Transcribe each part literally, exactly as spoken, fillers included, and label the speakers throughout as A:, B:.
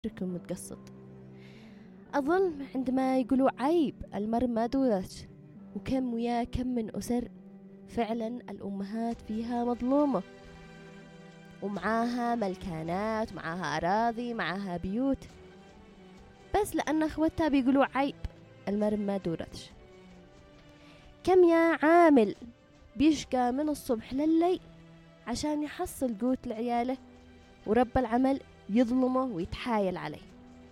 A: المتقصد. الظلم عندما يقولوا عيب المرء ما دولت، وكم ويا كم من أسر فعلا الأمهات فيها مظلومة ومعاها ملكانات، معاها أراضي، معاها بيوت، بس لأن أخوتها بيقولوا عيب المرء ما دولتش. كم يا عامل بيشقى من الصبح للليل عشان يحصل قوت لعياله، ورب العمل يظلمه ويتحايل عليه.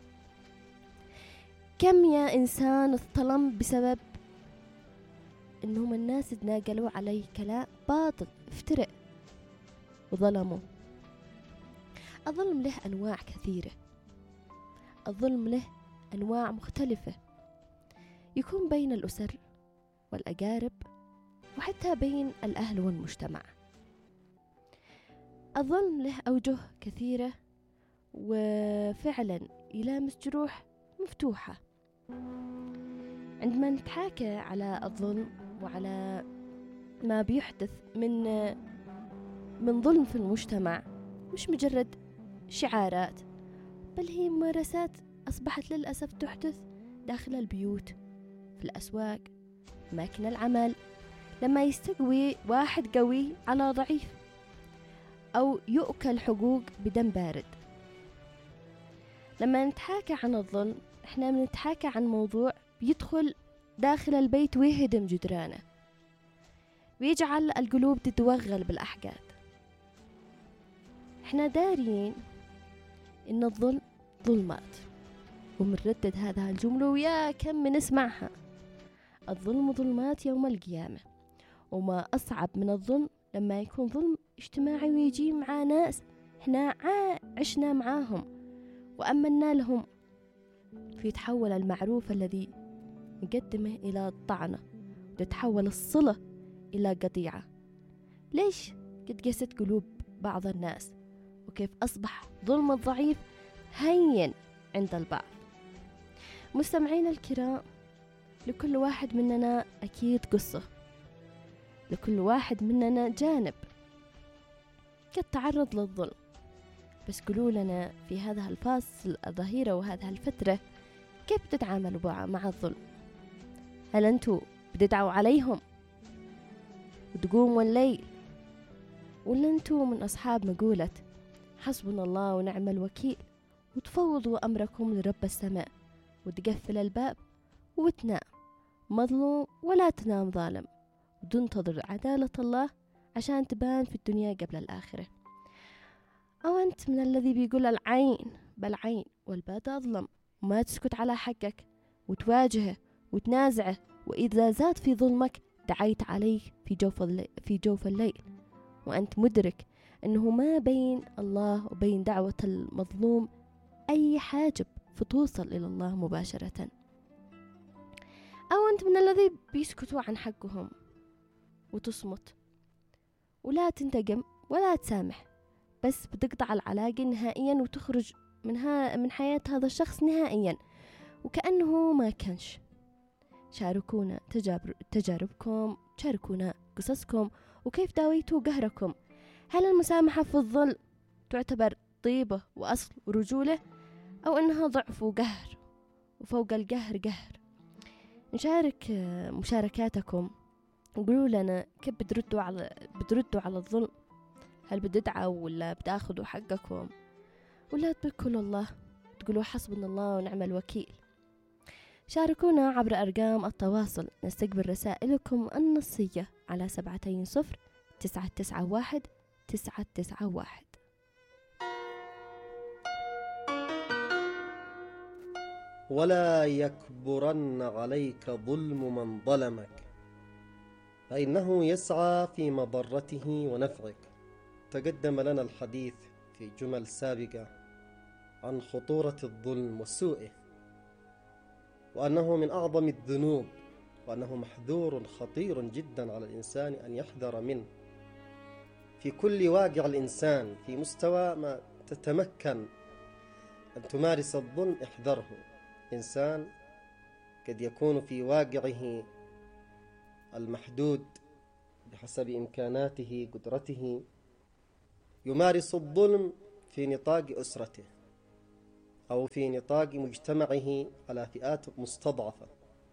A: كم يا إنسان اظلم بسبب إنهم الناس تناقلوا عليه كلام باطل، افترق وظلموا. الظلم له أنواع كثيرة، الظلم له أنواع مختلفة، يكون بين الأسر والأقارب وحتى بين الأهل والمجتمع. الظلم له أوجه كثيرة وفعلا يلامس جروح مفتوحة. عندما نتحاكى على الظلم وعلى ما بيحدث من من ظلم في المجتمع، مش مجرد شعارات، بل هي ممارسات أصبحت للأسف تحدث داخل البيوت، في الأسواق، أماكن العمل، لما يستقوي واحد قوي على ضعيف أو يؤكل حقوق بدم بارد. لما نتحاكى عن الظلم احنا بنتحاكى عن موضوع بيدخل داخل البيت ويهدم جدرانه، ويجعل القلوب تتوغل بالأحقاد. احنا دارين ان الظلم ظلمات، ومنردد هذا الجملة ويا كم نسمعها. الظلم ظلمات يوم القيامة، وما أصعب من الظلم لما يكون ظلم اجتماعي ويجي مع ناس احنا عشنا معاهم وأمنا لهم، فيتحول المعروف الذي يقدمه إلى الطعنة، وتتحول الصلة إلى قطيعة. ليش قد قست قلوب بعض الناس، وكيف أصبح ظلم الضعيف هين عند البعض. مستمعين الكرام، لكل واحد مننا أكيد قصة، لكل واحد مننا جانب قد تعرض للظلم، بس قولوا لنا في هذا الفاصل الظهيرة وهذه الفترة كيف تتعاملوا مع الظلم؟ هل أنتوا بتدعوا عليهم وتقوموا الليل، ولا أنتوا من أصحاب مقولة حسبنا الله ونعم الوكيل، وتفوضوا أمركم لرب السماء وتقفل الباب وتنام مظلوم ولا تنام ظالم، وتنتظر عدالة الله عشان تبان في الدنيا قبل الآخرة؟ أو أنت من الذي بيقول العين بالعين والباد أظلم، وما تسكت على حقك وتواجهه وتنازعه، وإذا زاد في ظلمك دعيت عليه في جوف الليل, في جوف الليل وأنت مدرك أنه ما بين الله وبين دعوة المظلوم أي حاجب فتوصل إلى الله مباشرة؟ أو أنت من الذي بيسكتوا عن حقهم وتصمت ولا تنتقم ولا تسامح، بس بتقطع العلاقة نهائيا وتخرج منها من حياة هذا الشخص نهائيا وكأنه ما كانش. شاركونا تجاربكم، شاركونا قصصكم وكيف داويتوا قهركم. هل المسامحة في الظلم تعتبر طيبة وأصل ورجولة، أو أنها ضعف وقهر وفوق القهر قهر؟ نشارك مشاركاتكم وقولوا لنا كيف بتردوا على بتردوا على الظلم. هل بتدعوا ولا بتاخذوا حقكم، ولا تبكوا الله تقولوا حسبنا الله ونعم الوكيل؟ شاركونا عبر أرقام التواصل، نستقبل رسائلكم النصية على سبعتين صفر تسعة تسعة واحد تسعة تسعة واحد.
B: ولا يكبرن عليك ظلم من ظلمك، فإنه يسعى في مضرته ونفعك. تقدم لنا الحديث في جمل سابقة عن خطورة الظلم وسوءه، وأنه من أعظم الذنوب، وأنه محذور خطير جدا على الإنسان أن يحذر منه في كل واقع الإنسان. في مستوى ما تتمكن أن تمارس الظلم احذره. إنسان قد يكون في واقعه المحدود بحسب إمكاناته قدرته يمارس الظلم في نطاق أسرته، أو في نطاق مجتمعه على فئات مستضعفة.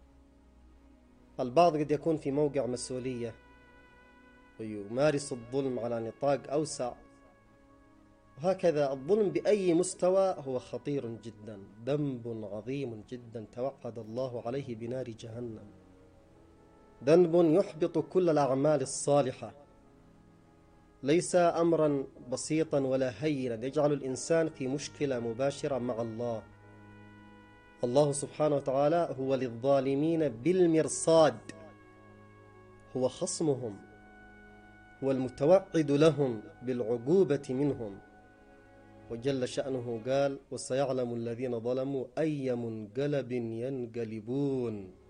B: البعض قد يكون في موقع مسؤولية ويمارس الظلم على نطاق أوسع، وهكذا الظلم بأي مستوى هو خطير جدا، ذنب عظيم جدا توعد الله عليه بنار جهنم، ذنب يحبط كل الأعمال الصالحة، ليس أمرا بسيطا ولا هينا يجعل الإنسان في مشكلة مباشرة مع الله. الله سبحانه وتعالى هو للظالمين بالمرصاد، هو خصمهم، هو المتوعد لهم بالعقوبة منهم، وجل شأنه قال: وسيعلم الذين ظلموا أي منقلب ينقلبون.